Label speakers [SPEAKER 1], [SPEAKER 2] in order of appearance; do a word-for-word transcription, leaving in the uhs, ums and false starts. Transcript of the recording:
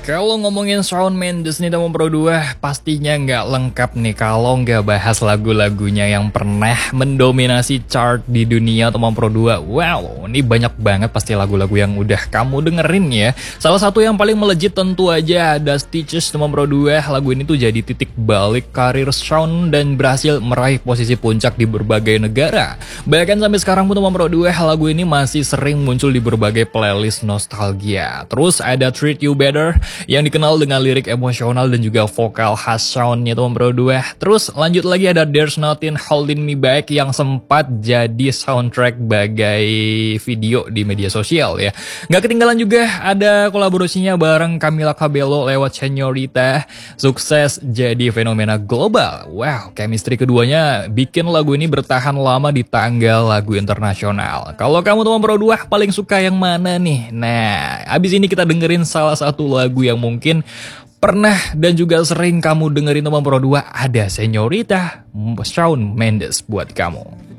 [SPEAKER 1] Kalau ngomongin Shawn Mendes nih teman Pro dua, pastinya nggak lengkap nih kalau nggak bahas lagu-lagunya yang pernah mendominasi chart di dunia teman Pro dua. Wow, ini banyak banget pasti lagu-lagu yang udah kamu dengerin ya. Salah satu yang paling melejit tentu aja ada Stitches teman Pro dua. Lagu ini tuh jadi titik balik karir Shawn dan berhasil meraih posisi puncak di berbagai negara. Bahkan sampai sekarang pun teman Pro dua, lagu ini masih sering muncul di berbagai playlist nostalgia. Terus ada Treat You Better yang dikenal dengan lirik emosional dan juga vokal khas Shawn-nya teman Pro dua. Terus lanjut lagi ada There's Nothing Holding Me Back yang sempat jadi soundtrack bagai video di media sosial ya. Nggak ketinggalan juga ada kolaborasinya bareng Camila Cabello lewat Señorita, sukses jadi fenomena global. Wow, chemistry keduanya bikin lagu ini bertahan lama di tanggal lagu internasional. Kalau kamu teman Pro dua paling suka yang mana nih? Nah, abis ini kita dengerin salah satu lagu yang mungkin pernah dan juga sering kamu dengerin teman Pro dua, ada Señorita Shawn Mendes buat kamu.